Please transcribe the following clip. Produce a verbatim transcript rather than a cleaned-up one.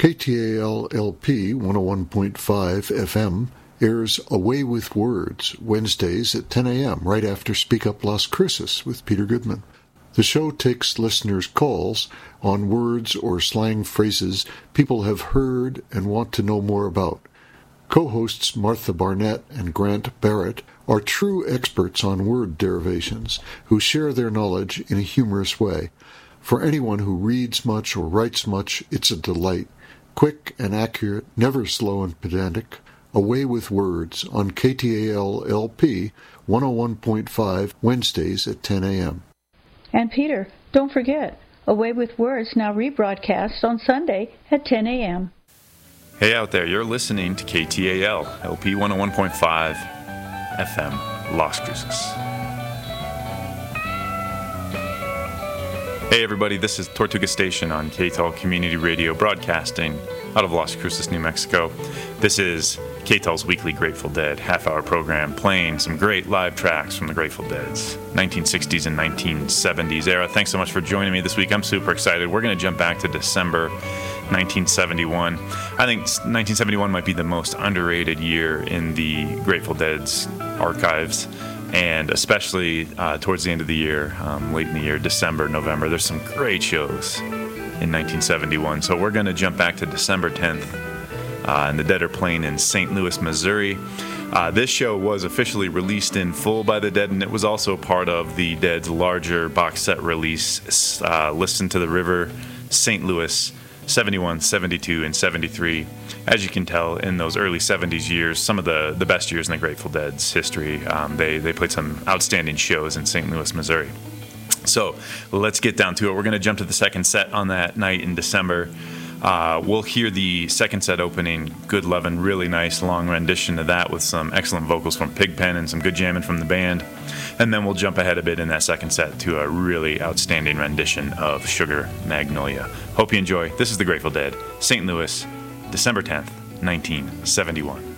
K T A L L P one oh one point five F M airs Away with Words, Wednesdays at ten a.m., right after Speak Up Las Cruces with Peter Goodman. The show takes listeners' calls on words or slang phrases people have heard and want to know more about. Co-hosts Martha Barnett and Grant Barrett are true experts on word derivations who share their knowledge in a humorous way. For anyone who reads much or writes much, it's a delight. Quick and accurate, never slow and pedantic. Away with Words on K T A L L P one oh one point five, Wednesdays at ten a.m. And Peter, don't forget, Away with Words now rebroadcast on Sunday at ten a.m. Hey out there, you're listening to K T A L L P one oh one point five F M, Las Cruces. Hey everybody, this is Tortuga Station on K T A L Community Radio, broadcasting out of Las Cruces, New Mexico. This is K T A L's weekly Grateful Dead half-hour program, playing some great live tracks from the Grateful Dead's nineteen sixties and nineteen seventies era. Thanks so much for joining me this week. I'm super excited. We're going to jump back to December nineteen seventy-one. I think nineteen seventy-one might be the most underrated year in the Grateful Dead's archives, and especially uh, towards the end of the year, um, late in the year, December, November. There's some great shows in nineteen seventy-one. So we're going to jump back to December tenth, uh, and the Dead are playing in Saint Louis, Missouri. Uh, this show was officially released in full by the Dead, and it was also part of the Dead's larger box set release, uh, Listen to the River, Saint Louis, seventy-one, seventy-two, and seventy-three. As you can tell, in those early seventies years, some of the, the best years in the Grateful Dead's history. Um, they, they played some outstanding shows in Saint Louis, Missouri. So let's get down to it. We're going to jump to the second set on that night in December. Uh, we'll hear the second set opening, Good Lovin', really nice long rendition of that with some excellent vocals from Pigpen and some good jamming from the band. And then we'll jump ahead a bit in that second set to a really outstanding rendition of Sugar Magnolia. Hope you enjoy. This is the Grateful Dead, Saint Louis, December tenth, nineteen seventy-one.